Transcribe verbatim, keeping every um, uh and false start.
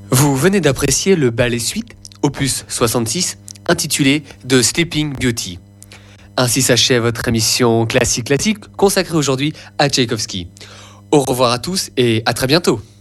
Vous venez d'apprécier le ballet suite, opus soixante-six, intitulé The Sleeping Beauty. Ainsi s'achève votre émission Classique Classique consacrée aujourd'hui à Tchaïkovski. Au revoir à tous et à très bientôt.